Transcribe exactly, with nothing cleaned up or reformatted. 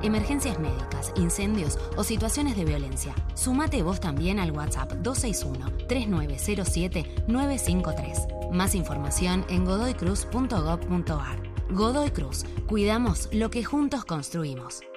emergencias médicas, incendios o situaciones de violencia. Sumate vos también al WhatsApp dos seis uno, tres nueve cero siete, nueve cinco tres. Más información en godoy cruz punto gob punto ar. Godoy Cruz. Cuidamos lo que juntos construimos.